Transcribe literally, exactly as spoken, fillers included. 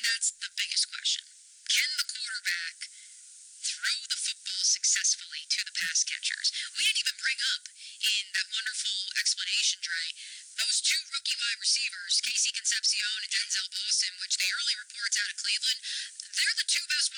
that's the biggest question. Can the quarterback throw the football successfully to the pass catchers? We didn't even bring up in that wonderful explanation, Dre, those two rookie wide receivers, Casey Concepcion and Denzel Boston, which the early reports out of Cleveland, they're the two best